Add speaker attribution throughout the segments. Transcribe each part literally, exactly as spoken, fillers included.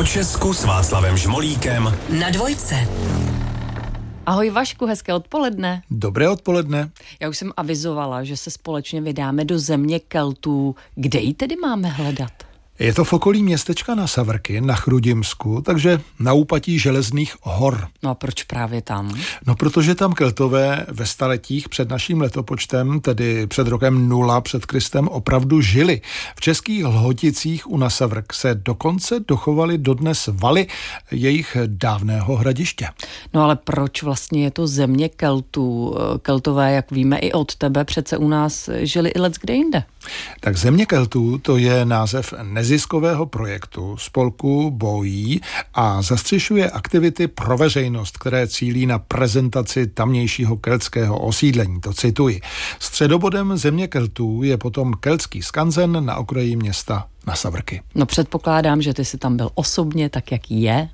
Speaker 1: Po Česku s Václavem Žmolíkem
Speaker 2: na Dvojce.
Speaker 3: Ahoj Vašku, hezké odpoledne.
Speaker 4: Dobré odpoledne.
Speaker 3: Já už jsem avizovala, že se společně vydáme do země Keltů. Kde ji tedy máme hledat?
Speaker 4: Je to v okolí městečka na Savrky, na Chrudimsku, takže na úpatí Železných hor.
Speaker 3: No a proč právě tam?
Speaker 4: No, protože tam Keltové ve staletích před naším letopočtem, tedy před rokem nula před Kristem, opravdu žili. V českých Lhoticích u Nasavrk se dokonce dochovaly dodnes valy jejich dávného hradiště.
Speaker 3: No ale proč vlastně je to země Keltů? Keltové, jak víme i od tebe, přece u nás žili i leckde jinde.
Speaker 4: Tak země Keltů to je název neziskového projektu spolku Bojí a zastřešuje aktivity pro veřejnost, které cílí na prezentaci tamnějšího keltského osídlení. To cituji. Středobodem země Keltů je potom keltský skanzen na okraji města Nasavrky.
Speaker 3: No předpokládám, že ty jsi tam byl osobně, tak jak je.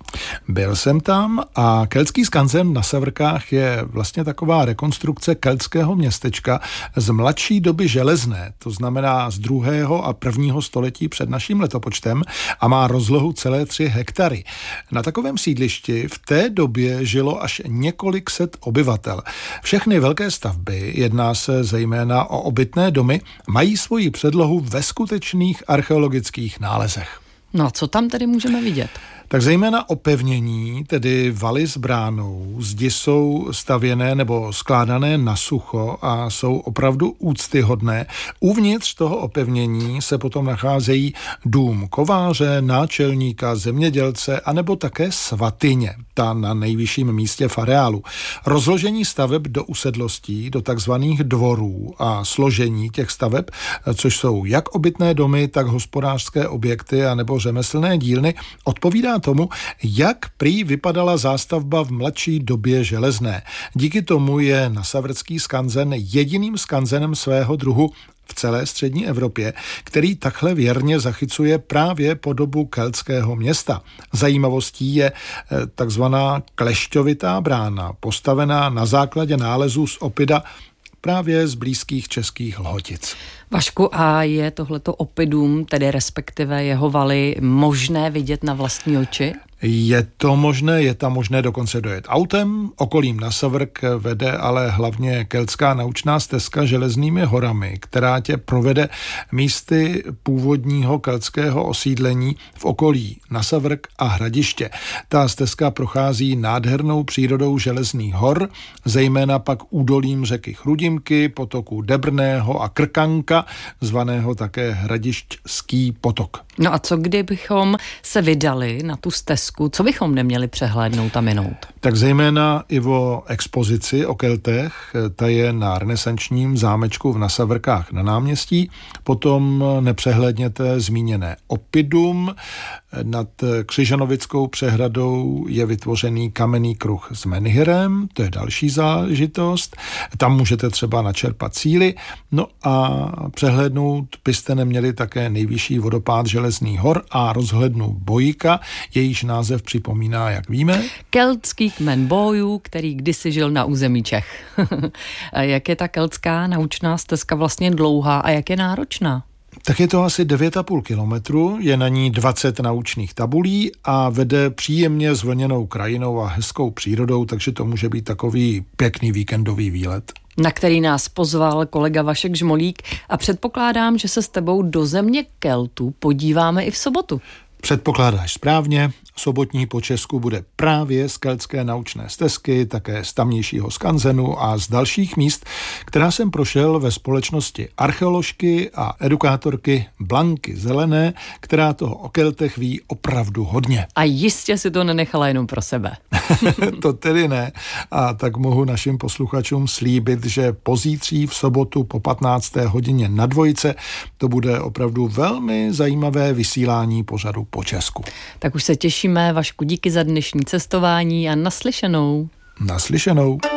Speaker 4: Byl jsem tam a keltský skanzen na Savrkách je vlastně taková rekonstrukce keltského městečka z mladší doby železné, to znamená z druhého a prvního století před naším letopočtem a má rozlohu celé tři hektary. Na takovém sídlišti v té době žilo až několik set obyvatel. Všechny velké stavby, jedná se zejména o obytné domy, mají svoji předlohu ve skutečných archeologických nálezech.
Speaker 3: No a co tam tedy můžeme vidět?
Speaker 4: Tak zejména opevnění, tedy valy s bránou, zdi jsou stavěné nebo skládané na sucho a jsou opravdu úctyhodné. Uvnitř toho opevnění se potom nacházejí dům kováře, náčelníka, zemědělce anebo také svatyně, ta na nejvyšším místě v areálu. Rozložení staveb do usedlostí, do takzvaných dvorů a složení těch staveb, což jsou jak obytné domy, tak hospodářské objekty anebo řemeslné dílny, odpovídá tomu, jak prý vypadala zástavba v mladší době železné. Díky tomu je nasavrský skanzen jediným skanzenem svého druhu v celé střední Evropě, který takhle věrně zachycuje právě podobu keltského města. Zajímavostí je takzvaná klešťovitá brána, postavená na základě nálezů z Opida právě z blízkých českých Lhotic.
Speaker 3: Vašku, a je tohleto opidum, tedy respektive jeho valy, možné vidět na vlastní oči?
Speaker 4: Je to možné, je tam možné dokonce dojet autem, okolím Nasavrk vede ale hlavně keltská naučná stezka Železnými horami, která tě provede místy původního keltského osídlení v okolí Nasavrk a Hradiště. Ta stezka prochází nádhernou přírodou Železných hor, zejména pak údolím řeky Chrudimky, potoku Debrného a Krkanka, zvaného také Hradišťský potok.
Speaker 3: No a co kdybychom se vydali na tu stezku, co bychom neměli přehlédnout a minout?
Speaker 4: Tak zejména i o expozici o Keltech, ta je na renesančním zámečku v Nasavrkách na náměstí, potom nepřehlédněte zmíněné opidum, nad Křižanovickou přehradou je vytvořený kamenný kruh s menhirem, to je další záležitost, tam můžete třeba načerpat síly, no a přehlédnout byste neměli také nejvyšší vodopád Železných hor a rozhlednu Bojíka, jejíž název připomíná, jak víme,
Speaker 3: keltský kmen bojů, který kdysi žil na území Čech. Jak je ta keltská naučná stezka vlastně dlouhá a jak je náročná?
Speaker 4: Tak je to asi devět a půl kilometru, je na ní dvacet naučných tabulí a vede příjemně zvlněnou krajinou a hezkou přírodou, takže to může být takový pěkný víkendový výlet.
Speaker 3: Na který nás pozval kolega Vašek Žmolík a předpokládám, že se s tebou do země Keltů podíváme i v sobotu.
Speaker 4: Předpokládáš správně, sobotní po Česku bude právě z keltské naučné stezky, také z tamnějšího skanzenu a z dalších míst, která jsem prošel ve společnosti archeoložky a edukátorky Blanky Zelené, která toho o Keltech ví opravdu hodně.
Speaker 3: A jistě si to nenechala jenom pro sebe.
Speaker 4: To tedy ne. A tak mohu našim posluchačům slíbit, že pozítří v sobotu po patnácté hodině na Dvojce to bude opravdu velmi zajímavé vysílání pořadu Po Česku.
Speaker 3: Tak už se těšíme, Vašku, díky za dnešní cestování a naslyšenou.
Speaker 4: Naslyšenou.